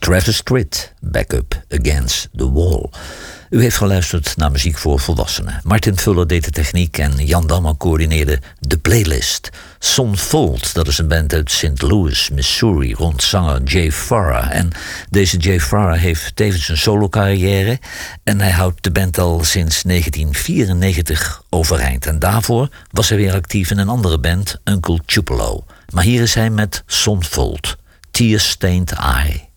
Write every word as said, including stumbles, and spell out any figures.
Travis Tritt, Back Up Against the Wall. U heeft geluisterd naar muziek voor volwassenen. Martin Fuller deed de techniek en Jan Dammer coördineerde de playlist. Son Fold, dat is een band uit Saint Louis, Missouri, rond zanger Jay Farah. En deze Jay Farah heeft tevens een solo-carrière en hij houdt de band al sinds negentien vierennegentig overeind. En daarvoor was hij weer actief in een andere band, Uncle Tupelo. Maar hier is hij met Son Fold, Tear Stained Eye.